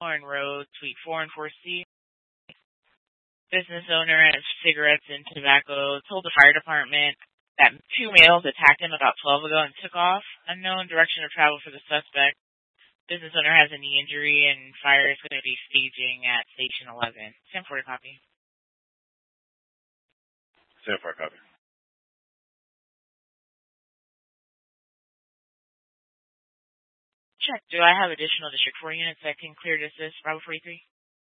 Warren Road, Suite 4 and 4C. Business owner has cigarettes and tobacco. Told the fire department that two males attacked him about 12 ago and took off. Unknown direction of travel for the suspect. Business owner has a knee injury and fire is going to be staging at Station 11. Stand for a copy. Stand for a copy. Check. Do I have additional District 4 units that can clear to assist? Bravo 43?